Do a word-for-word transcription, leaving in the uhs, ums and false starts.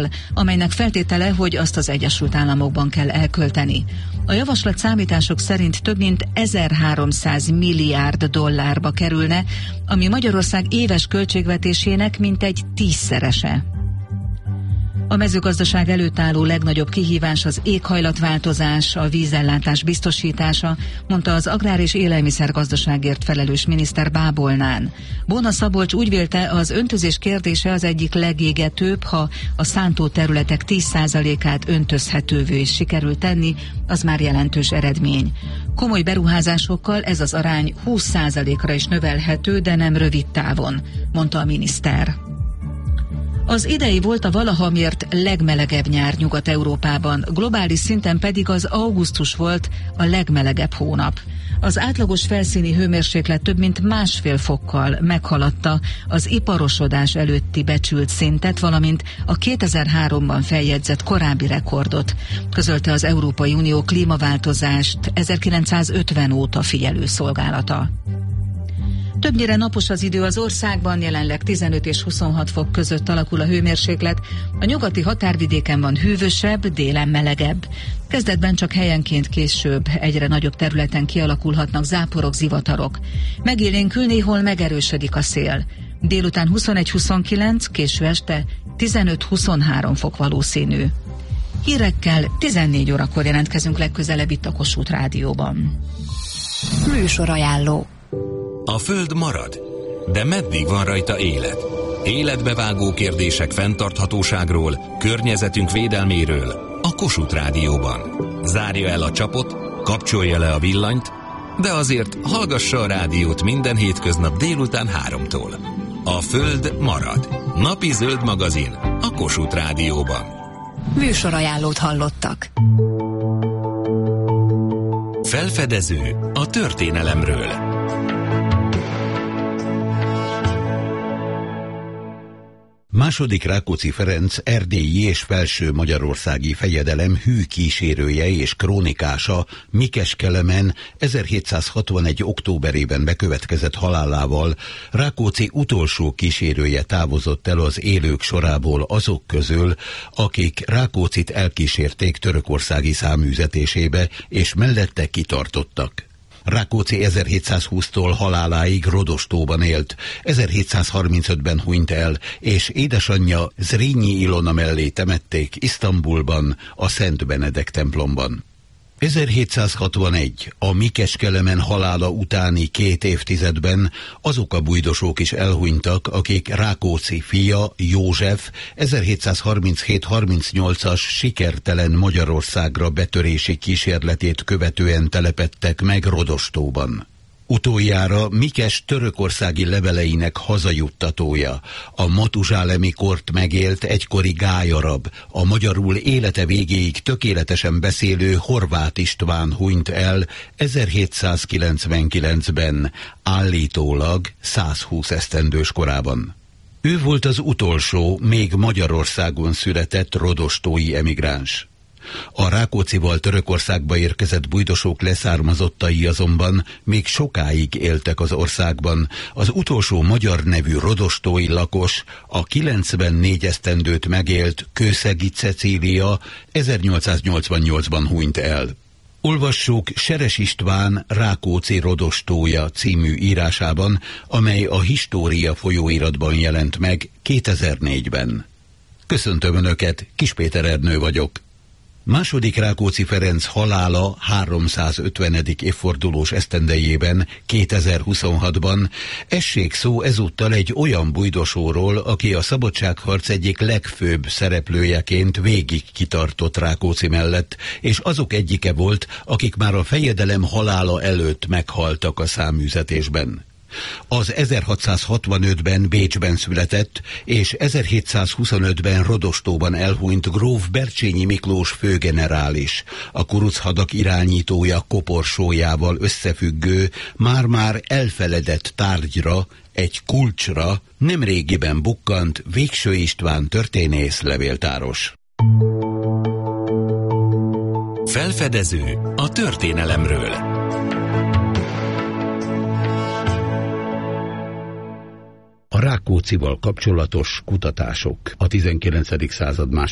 alapról, amelynek feltétele, hogy azt az Egyesült Államokban kell elkölteni. A javaslat számítások szerint több mint ezerháromszáz milliárd dollárba kerülne, ami Magyarország éves költségvetésének mintegy tízszerese. A mezőgazdaság előtt álló legnagyobb kihívás az éghajlatváltozás, a vízellátás biztosítása, mondta az agrár- és élelmiszergazdaságért felelős miniszter Bábolnán. Bóna Szabolcs úgy vélte, az öntözés kérdése az egyik legégetőbb, ha a szántó területek tíz százalékát öntözhetővé is sikerül tenni, az már jelentős eredmény. Komoly beruházásokkal ez az arány húsz százalékra is növelhető, de nem rövid távon, mondta a miniszter. Az idei volt a valaha mért legmelegebb nyár Nyugat-Európában, globális szinten pedig az augusztus volt a legmelegebb hónap. Az átlagos felszíni hőmérséklet több mint másfél fokkal meghaladta az iparosodás előtti becsült szintet, valamint a kétezer-háromban feljegyzett korábbi rekordot, közölte az Európai Unió klímaváltozást ezerkilencszázötven óta figyelő szolgálata. Többnyire napos az idő az országban, jelenleg tizenöt és huszonhat fok között alakul a hőmérséklet, a nyugati határvidéken van hűvösebb, délen melegebb. Kezdetben csak helyenként, később egyre nagyobb területen kialakulhatnak záporok, zivatarok. Megélénkül, néhol megerősödik a szél. Délután huszonegy-huszonkilenc, késő este tizenöt-huszonhárom fok valószínű. Hírekkel tizennégy órakor jelentkezünk legközelebb itt a Kossuth Rádióban. Műsorajánló. A Föld marad, de meddig van rajta élet? Életbevágó kérdések fenntarthatóságról, környezetünk védelméről a Kossuth Rádióban. Zárja el a csapot, kapcsolja le a villanyt, de azért hallgassa a rádiót minden hétköznap délután háromtól. A Föld marad. Napi zöld magazin a Kossuth Rádióban. Műsorajánlót hallottak. Felfedező a történelemről. Második Rákóczi Ferenc erdélyi és felső magyarországi fejedelem hű kísérője és krónikása Mikes Kelemen ezerhétszázhatvanegy októberében bekövetkezett halálával Rákóczi utolsó kísérője távozott el az élők sorából azok közül, akik Rákóczit elkísérték törökországi száműzetésébe és mellette kitartottak. Rákóczi ezerhétszázhúsztól haláláig Rodostóban élt, ezerhétszázharmincötben hunyt el, és édesanyja Zrínyi Ilona mellé temették Isztambulban, a Szent Benedek templomban. ezerhétszázhatvanegy, a Mikes Kelemen halála utáni két évtizedben azok a bujdosók is elhunytak, akik Rákóczi fia, József ezerhétszázharminchét harmincnyolcas sikertelen Magyarországra betörési kísérletét követően telepedtek meg Rodostóban. Utoljára Mikes törökországi leveleinek hazajuttatója, a matuzsálemi kort megélt egykori gályarab, a magyarul élete végéig tökéletesen beszélő Horváth István hunyt el ezerhétszázkilencvenkilencben, állítólag százhúsz esztendős korában. Ő volt az utolsó, még Magyarországon született rodostói emigráns. A Rákóczival Törökországba érkezett bujdosók leszármazottai azonban még sokáig éltek az országban. Az utolsó magyar nevű rodostói lakos, a kilencvennégy esztendőt megélt Kőszegi Cecília ezernyolcszáznyolcvannyolcban hunyt el. Olvassuk Seres István Rákóczi rodostója című írásában, amely a História folyóiratban jelent meg kétezer-négyben. Köszöntöm Önöket, Kis Péter Ernő vagyok. Második Rákóczi Ferenc halála háromszázötvenedik évfordulós esztendejében, kétezer-huszonhatban essék szó ezúttal egy olyan bujdosóról, aki a szabadságharc egyik legfőbb szereplőjeként végig kitartott Rákóczi mellett, és azok egyike volt, akik már a fejedelem halála előtt meghaltak a száműzetésben. Az ezerhatszázhatvanötben Bécsben született, és ezerhétszázhuszonötben Rodostóban elhunyt gróf Bercsényi Miklós főgenerális, a kuruchadak irányítója koporsójával összefüggő, már-már elfeledett tárgyra, egy kulcsra nemrégiben bukkant Végső István történész levéltáros. Felfedező a történelemről. A Rákóczival kapcsolatos kutatások a tizenkilencedik század